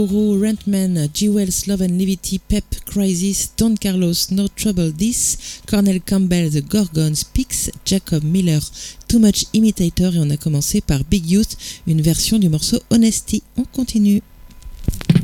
Rentman, Jewels, Love and Levity, Pep, Crisis, Don Carlos, No Trouble This, Cornel Campbell, The Gorgons, Pix, Jacob Miller, Too Much Imitator et on a commencé par Big Youth, une version du morceau Honesty. On continue.